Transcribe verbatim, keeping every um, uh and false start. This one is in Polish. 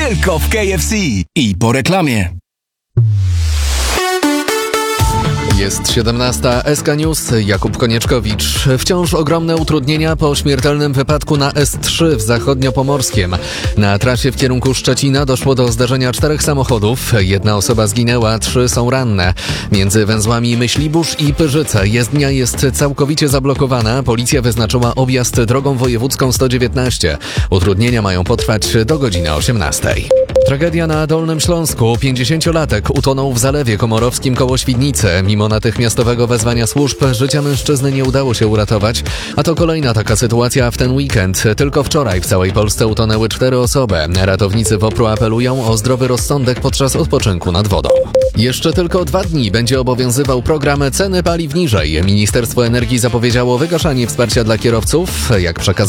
tylko w K F C. I po reklamie. Jest siedemnasta, S K News, Jakub Konieczkowicz. Wciąż ogromne utrudnienia po śmiertelnym wypadku na S trzy w Zachodniopomorskiem. Na trasie w kierunku Szczecina doszło do zdarzenia czterech samochodów. Jedna osoba zginęła, trzy są ranne. Między węzłami Myślibórz i Pyrzyce jezdnia jest całkowicie zablokowana. Policja wyznaczyła objazd drogą wojewódzką sto dziewiętnaście. Utrudnienia mają potrwać do godziny osiemnastej. Tragedia na Dolnym Śląsku. pięćdziesięciolatek utonął w Zalewie Komorowskim koło Świdnicy. Mimo natychmiastowego wezwania służb życia mężczyzny nie udało się uratować. A to kolejna taka sytuacja w ten weekend. Tylko wczoraj w całej Polsce utonęły cztery osoby. Ratownicy WOPR-u apelują o zdrowy rozsądek podczas odpoczynku nad wodą. Jeszcze tylko dwa dni będzie obowiązywał program Ceny paliw niżej. Ministerstwo Energii zapowiedziało wygaszanie wsparcia dla kierowców. Jak przekazał